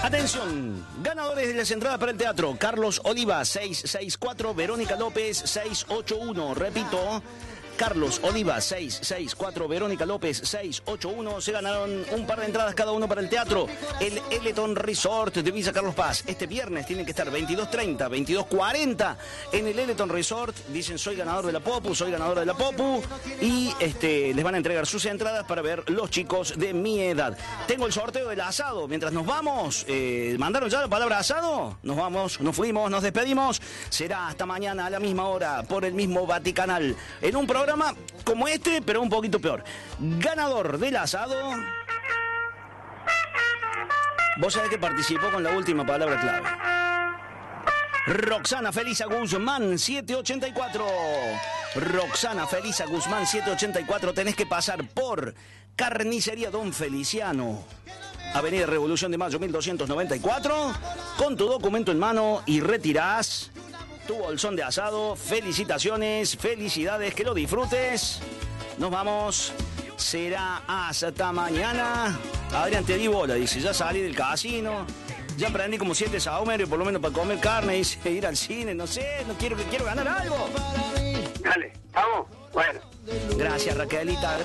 Atención, ganadores de las entradas para el teatro. Carlos Oliva, 664, Verónica López, 681. Repito, Carlos Oliva, 664, Verónica López, 681. Se ganaron un par de entradas cada uno para el teatro. El Eleton Resort de Villa Carlos Paz. Este viernes tienen que estar 22:30, 22:40 en el Eleton Resort. Dicen, soy ganador de la Popu, soy ganadora de la Popu. Y les van a entregar sus entradas para ver los chicos de mi edad. Tengo el sorteo del asado. Mientras nos vamos, ¿mandaron ya la palabra asado? Nos vamos, nos fuimos, nos despedimos. Será hasta mañana a la misma hora por el mismo Vaticanal. En un programa como este, pero un poquito peor. Ganador del asado. Vos sabés que participó con la última palabra clave. Roxana Felisa Guzmán, 784. Roxana Felisa Guzmán, 784. Tenés que pasar por Carnicería Don Feliciano, Avenida Revolución de Mayo 1294, con tu documento en mano y retirás tu bolsón de asado. Felicitaciones, felicidades, que lo disfrutes. Nos vamos. Será hasta mañana. Adrián, te di bola, dice, ya salí del casino. Ya aprendí como 7 saumerio, por lo menos para comer carne, dice, ir al cine, no sé, quiero ganar algo. Dale, vamos, bueno. Gracias, Raquelita.